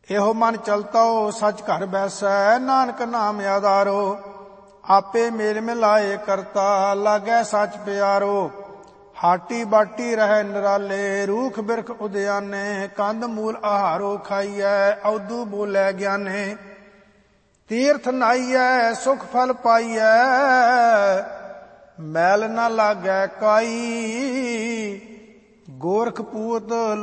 ਇਹੋ ਮਨ ਚਲਤੋ ਸਚ ਘਰ ਬੈਸੈ, ਨਾਨਕ ਨਾਮ ਆਧਾਰੋ। ਆਪੇ ਮੇਲ ਮਿਲਾਏ ਕਰਤਾ, ਲਾਗੈ ਸਚ ਪਿਆਰੋ। ਹਾਟੀ ਬਾਟੀ ਰਹਿ ਨਿਰਾਲੇ, ਰੂਖ ਬਿਰਖ ਉਦਿਆਨੇ। ਕੰਦ ਮੂਲ ਆਹਾਰੋ ਖਾਈਐ, ਔਦੂ ਬੋਲੇ ਗਿਆਨੇ। ਤੀਰਥ ਨਾਈਐ, ਸੁਖ ਫਲ ਪਾਈਐ, ਮੈਲ ਨ ਲਾਗੈ ਕਾਈ। ਗੋਰਖ ਪੂਤ